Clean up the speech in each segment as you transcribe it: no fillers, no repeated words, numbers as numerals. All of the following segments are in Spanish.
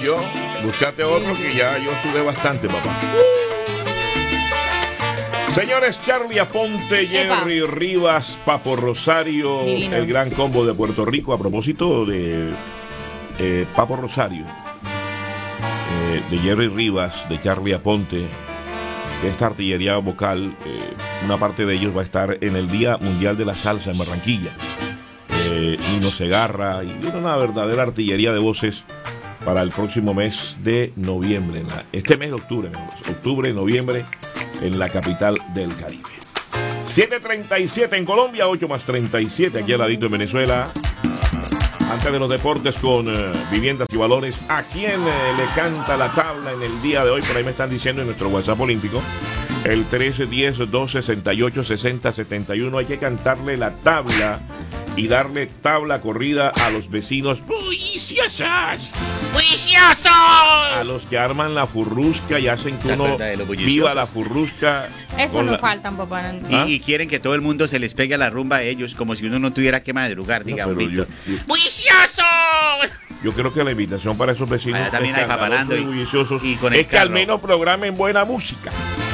yo. Búscate otro que ya yo sudé bastante, papá. Señores, Charlie Aponte, Jerry Rivas, Papo Rosario, divino. El gran combo de Puerto Rico. A propósito de Papo Rosario, de Jerry Rivas, de Charlie Aponte, esta artillería vocal, una parte de ellos va a estar en el Día Mundial de la Salsa en Barranquilla. Nino Segarra y una verdadera artillería de voces para el próximo mes de noviembre, este mes de octubre, noviembre, en la capital del Caribe. 7:37 en Colombia, 8 más 37 aquí al ladito en Venezuela. Antes de los deportes con viviendas y valores, ¿a quién le canta la tabla en el día de hoy? Por ahí me están diciendo en nuestro WhatsApp olímpico, el 1310-268-6071. Hay que cantarle la tabla y darle tabla corrida a los vecinos bulliciosos. ¡Bulliciosos! A los que arman la furrusca y hacen que uno viva la furrusca. Eso no faltan, papá. Y quieren que todo el mundo se les pegue a la rumba a ellos, como si uno no tuviera que madrugar, digamos. ¡Bulliciosos! Yo creo que la invitación para esos vecinos también hay papanando y bulliciosos es que al menos programen buena música.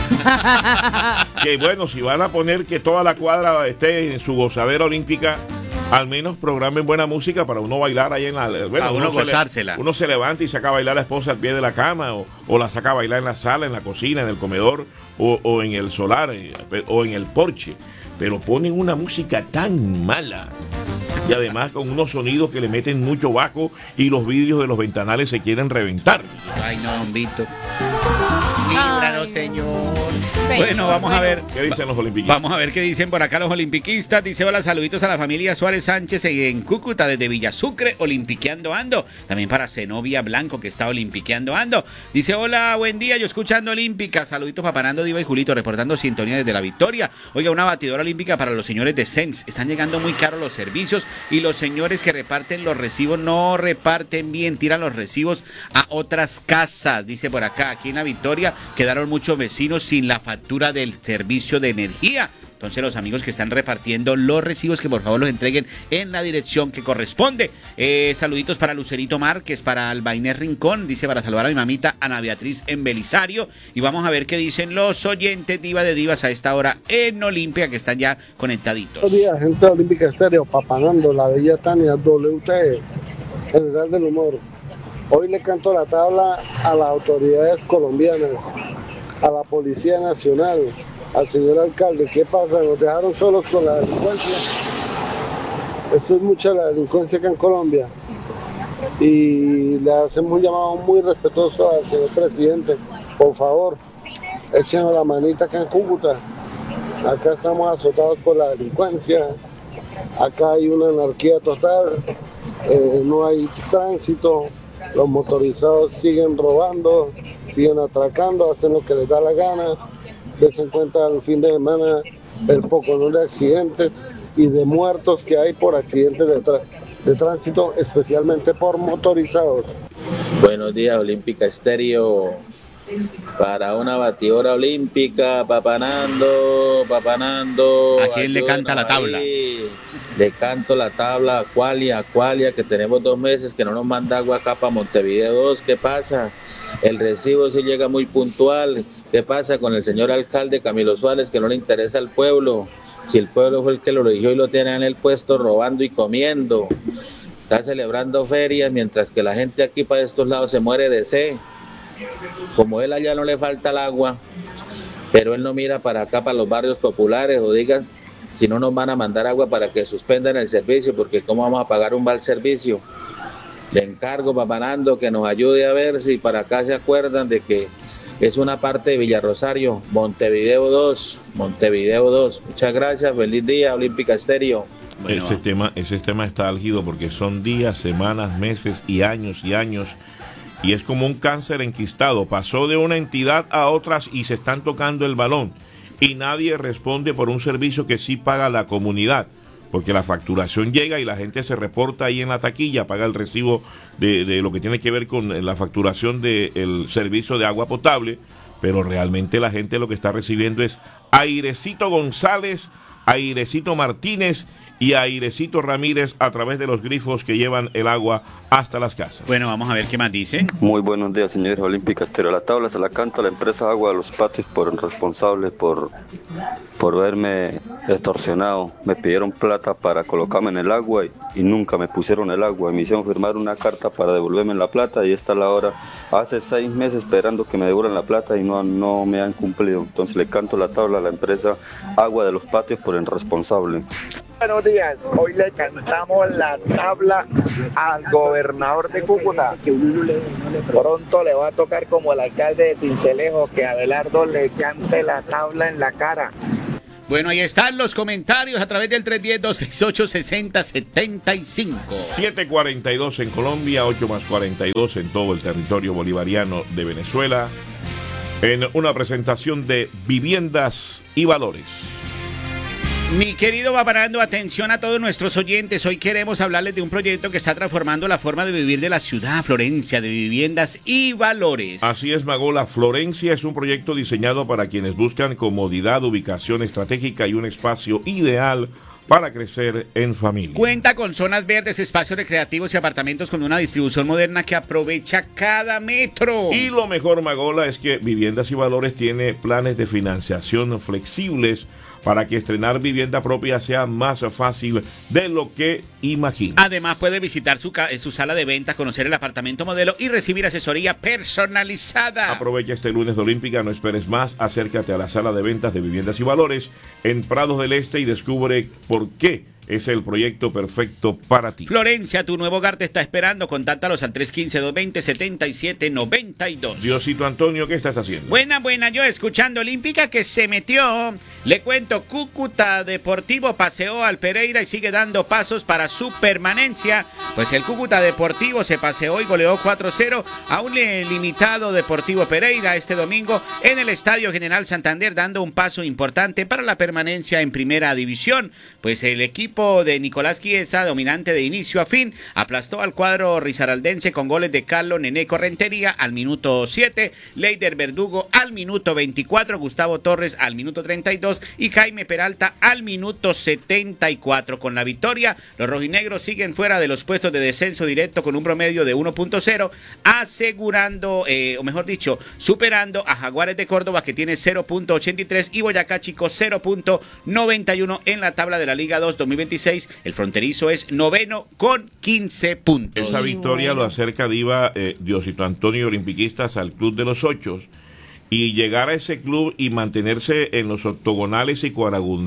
Que bueno, si van a poner que toda la cuadra esté en su gozadera olímpica, al menos programen buena música para uno bailar ahí en la... Bueno, uno gozársela. Uno se levanta y saca a bailar a la esposa al pie de la cama, o la saca a bailar en la sala, en la cocina, en el comedor, o en el solar, o en el porche. Pero ponen una música tan mala, y además con unos sonidos que le meten mucho bajo, y los vidrios de los ventanales se quieren reventar. Ay, no, don Vito. Líbranos, Señor. Bueno, vamos a ver. ¿Qué dicen los olimpiquistas? Vamos a ver qué dicen por acá los olimpiquistas. Dice: hola, saluditos a la familia Suárez Sánchez en Cúcuta, desde Villasucre, olimpiqueando ando. También para Zenobia Blanco, que está olimpiqueando ando. Dice: hola, buen día, yo escuchando Olímpica. Saluditos papanando, Diva y Julito, reportando sintonía desde La Victoria. Oiga, una batidora olímpica para los señores de Sens. Están llegando muy caros los servicios y los señores que reparten los recibos no reparten bien, tiran los recibos a otras casas. Dice por acá, aquí en La Victoria quedaron muchos vecinos sin la factura del servicio de energía. Entonces los amigos que están repartiendo los recibos, que por favor los entreguen en la dirección que corresponde. Saluditos para Lucerito Márquez, para Albainer Rincón, dice, para saludar a mi mamita Ana Beatriz en Belisario. Y vamos a ver qué dicen los oyentes Diva de Divas a esta hora en Olimpia, que están ya conectaditos. Buenos días, gente de Olímpica Estéreo, papanando, la bella Tania, WT, general del humor. Hoy le canto la tabla a las autoridades colombianas, a la Policía Nacional, al señor alcalde. ¿Qué pasa? Nos dejaron solos con la delincuencia. Esto es mucha la delincuencia acá en Colombia. Y le hacemos un llamado muy respetuoso al señor presidente. Por favor, échenos la manita acá en Cúcuta. Acá estamos azotados por la delincuencia. Acá hay una anarquía total. No hay tránsito. Los motorizados siguen robando, siguen atracando, hacen lo que les da la gana. Des en cuenta el fin de semana el poco número de accidentes y de muertos que hay por accidentes de tránsito, especialmente por motorizados. Buenos días, Olímpica Estéreo. Para una batidora olímpica, papanando. ¿A quién le canta la tabla? Le canto la tabla a Aqualia, que tenemos 2 meses que no nos manda agua acá para Montevideo 2. ¿Qué pasa? El recibo sí llega muy puntual. ¿Qué pasa con el señor alcalde Camilo Suárez, que no le interesa al pueblo? Si el pueblo fue el que lo eligió y lo tiene en el puesto robando y comiendo. Está celebrando ferias mientras que la gente aquí para estos lados se muere de sed. Como él allá no le falta el agua, pero él no mira para acá, para los barrios populares, o digas, si no nos van a mandar agua para que suspendan el servicio, porque cómo vamos a pagar un mal servicio. Le encargo, papanando, que nos ayude a ver si para acá se acuerdan de que es una parte de Villarrosario, Montevideo 2. Muchas gracias, feliz día, Olímpica Estéreo. Bueno, ese tema está álgido porque son días, semanas, meses y años, y es como un cáncer enquistado. Pasó de una entidad a otras y se están tocando el balón, y nadie responde por un servicio que sí paga la comunidad, porque la facturación llega y la gente se reporta ahí en la taquilla, paga el recibo de lo que tiene que ver con la facturación del servicio de agua potable, pero realmente la gente lo que está recibiendo es Airecito González, Airecito Martínez y Airecito Ramírez a través de los grifos que llevan el agua hasta las casas. Bueno, vamos a ver qué más dicen. Muy buenos días, señores Olímpicas Estéreo. La tabla se la canto a la empresa Agua de los Patios por responsable por haberme extorsionado. Me pidieron plata para colocarme en el agua y nunca me pusieron el agua. Me hicieron firmar una carta para devolverme la plata y esta es la hora. Hace 6 meses esperando que me devuelvan la plata y no me han cumplido. Entonces le canto la tabla a la empresa Agua de los Patios por el responsable. Buenos días, hoy le cantamos la tabla al gobernador de Cúcuta. Pronto le va a tocar como el alcalde de Sincelejo que Abelardo le cante la tabla en la cara. Bueno, ahí están los comentarios a través del 310-268-6075. 7:42 en Colombia, 8+42 en todo el territorio bolivariano de Venezuela, en una presentación de Viviendas y Valores. Mi querido Vaparando, atención a todos nuestros oyentes. Hoy queremos hablarles de un proyecto que está transformando la forma de vivir de la ciudad, Florencia, de Viviendas y Valores. Así es, Magola. Florencia es un proyecto diseñado para quienes buscan comodidad, ubicación estratégica y un espacio ideal para crecer en familia. Cuenta con zonas verdes, espacios recreativos y apartamentos con una distribución moderna que aprovecha cada metro. Y lo mejor, Magola, es que Viviendas y Valores tiene planes de financiación flexibles para que estrenar vivienda propia sea más fácil de lo que imagina. Además, puede visitar su sala de ventas, conocer el apartamento modelo y recibir asesoría personalizada. Aprovecha este lunes de Olímpica, no esperes más, acércate a la sala de ventas de Viviendas y Valores en Prados del Este y descubre por qué es el proyecto perfecto para ti. Florencia, tu nuevo hogar te está esperando. Contáctalos al 315-220-7792. Diosito Antonio, ¿qué estás haciendo? Buena, yo escuchando Olímpica que se metió. Le cuento, Cúcuta Deportivo paseó al Pereira y sigue dando pasos para su permanencia. Pues el Cúcuta Deportivo se paseó y goleó 4-0 a un limitado Deportivo Pereira este domingo en el Estadio General Santander, dando un paso importante para la permanencia en Primera División. Pues el equipo de Nicolás Chiesa, dominante de inicio a fin, aplastó al cuadro risaraldense con goles de Carlos Neneco Rentería al minuto 7, Leider Verdugo al minuto 24, Gustavo Torres al minuto 32 y Jaime Peralta al minuto 74. Con la victoria, los rojinegros siguen fuera de los puestos de descenso directo con un promedio de 1.0, asegurando, o mejor dicho, superando a Jaguares de Córdoba, que tiene 0.83, y Boyacá Chico 0.91 en la tabla de la Liga 2 2026. El fronterizo es noveno con 15 puntos. Esa victoria lo acerca, Diva, Diosito Antonio, olimpiquistas al Club de los 8, y llegar a ese club y mantenerse en los octogonales y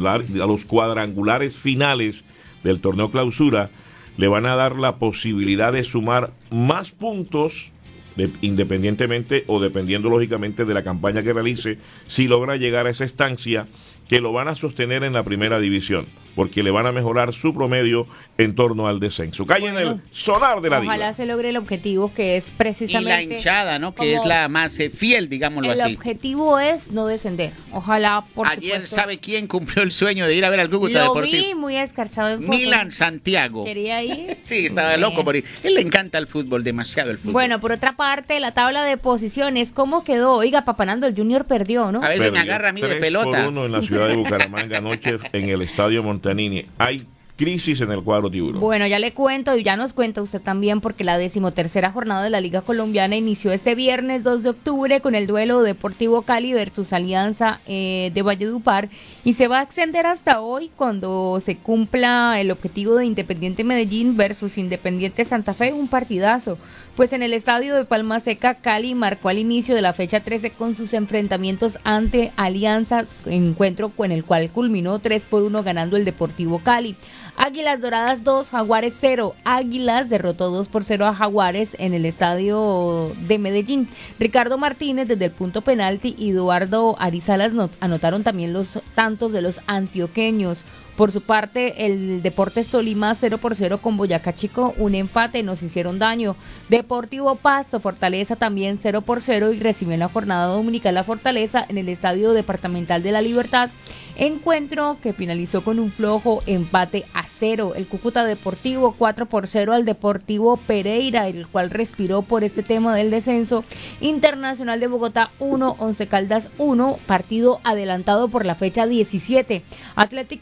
los cuadrangulares finales del torneo Clausura le van a dar la posibilidad de sumar más puntos, independientemente o dependiendo lógicamente de la campaña que realice, si logra llegar a esa estancia, que lo van a sostener en la primera división, porque le van a mejorar su promedio en torno al descenso. Cae en el sonar de la Ojalá Diva. se logre el objetivo, que es precisamente... Y la hinchada, ¿no? Que es la más fiel, digámoslo así. El objetivo es no descender. Ojalá, por Ayer, supuesto. ¿sabe quién cumplió el sueño de ir a ver al Cúcuta Deportivo? Lo vi muy escarchado en fotos. Milan Santiago. ¿Quería ir? Sí, estaba loco por ir. Él le encanta el fútbol, demasiado el fútbol. Bueno, por otra parte, la tabla de posiciones, ¿cómo quedó? Oiga, Papanando, el Junior perdió, ¿no? A veces me Perdió agarra a mí de pelota. 3-1 en la ciudad de Bucaramanga anoche en el Estadio Montanini. Hay crisis en el cuadro tiburón. Bueno, ya le cuento y ya nos cuenta usted también, porque la 13ª jornada de la Liga Colombiana inició este viernes 2 de octubre con el duelo Deportivo Cali versus Alianza de Valledupar, y se va a extender hasta hoy cuando se cumpla el objetivo de Independiente Medellín versus Independiente Santa Fe, un partidazo. Pues en el estadio de Palma Seca, Cali marcó al inicio de la fecha 13 con sus enfrentamientos ante Alianza, encuentro con el cual culminó 3-1 ganando el Deportivo Cali. Águilas Doradas 2, Jaguares 0. Águilas derrotó 2-0 a Jaguares en el estadio de Medellín. Ricardo Martínez desde el punto penalti y Eduardo Arizalas anotaron también los tantos de los antioqueños. Por su parte, el Deportes Tolima 0-0 con Boyacá Chico, un empate, nos hicieron daño. Deportivo Pasto, Fortaleza también 0-0 y recibió en la jornada dominical la Fortaleza en el Estadio Departamental de la Libertad. Encuentro que finalizó con un flojo empate a 0. El Cúcuta Deportivo 4-0 al Deportivo Pereira, el cual respiró por este tema del descenso. Internacional de Bogotá 1, Once Caldas 1, partido adelantado por la fecha 17. Atlético Bucaramanga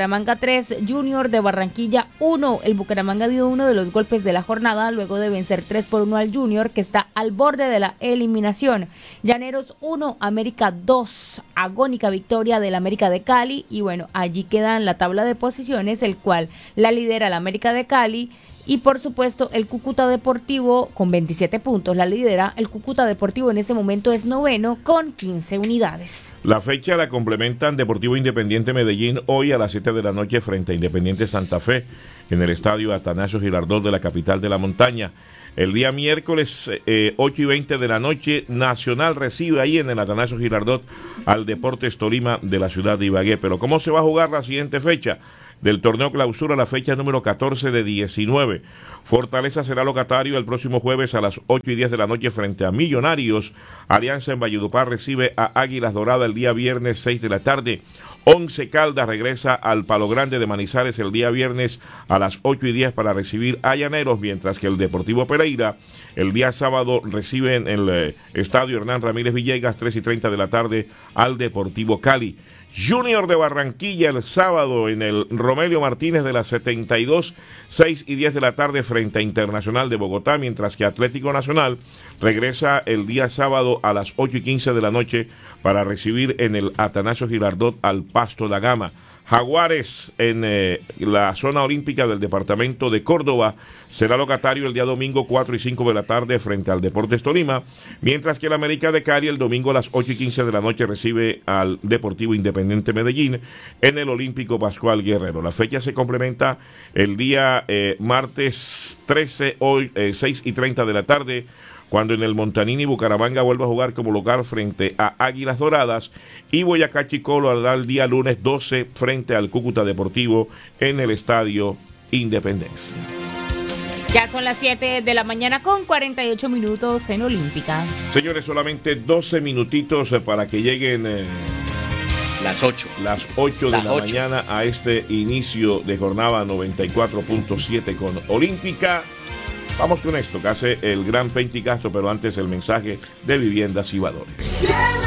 Bucaramanga 3, Junior de Barranquilla 1. El Bucaramanga dio uno de los golpes de la jornada luego de vencer 3-1 al Junior, que está al borde de la eliminación. Llaneros 1, América 2. Agónica victoria del América de Cali. Y bueno, allí queda en la tabla de posiciones, el cual la lidera la América de Cali. Y por supuesto el Cúcuta Deportivo con 27 puntos la lidera. El Cúcuta Deportivo en ese momento es noveno con 15 unidades. La fecha la complementan Deportivo Independiente Medellín hoy a las 7 de la noche frente a Independiente Santa Fe en el estadio Atanasio Girardot de la capital de la montaña. El día miércoles 8 y 20 de la noche, Nacional recibe ahí en el Atanasio Girardot al Deportes Tolima de la ciudad de Ibagué. Pero ¿cómo se va a jugar la siguiente fecha del torneo clausura, la fecha número 14 de 19? Fortaleza será locatario el próximo jueves a las 8 y 10 de la noche frente a Millonarios. Alianza en Valledupar recibe a Águilas Doradas el día viernes 6 de la tarde. Once Caldas regresa al Palo Grande de Manizales el día viernes a las 8 y 10 para recibir a Llaneros, mientras que el Deportivo Pereira el día sábado recibe en el estadio Hernán Ramírez Villegas 3 y 30 de la tarde al Deportivo Cali. Junior de Barranquilla el sábado en el Romelio Martínez de las 72, 6 y 10 de la tarde frente a Internacional de Bogotá, mientras que Atlético Nacional regresa el día sábado a las 8 y 15 de la noche para recibir en el Atanasio Girardot al Pasto da Gama. Jaguares en la zona olímpica del departamento de Córdoba será locatario el día domingo 4 y 5 de la tarde frente al Deportes Tolima, mientras que el América de Cali el domingo a las 8 y 15 de la noche recibe al Deportivo Independiente Medellín en el Olímpico Pascual Guerrero. La fecha se complementa el día martes 13, hoy 6 y 30 de la tarde, cuando en el Montanini Bucaramanga vuelve a jugar como local frente a Águilas Doradas, y Boyacá Chicolo al día lunes 12 frente al Cúcuta Deportivo en el Estadio Independencia. Ya son las 7 de la mañana con 48 minutos en Olímpica. Señores, solamente 12 minutitos para que lleguen las 8. Las 8 de la mañana a este inicio de jornada 94.7 con Olímpica. Vamos con esto que hace el gran Penticastro, pero antes el mensaje de Viviendas y Valores.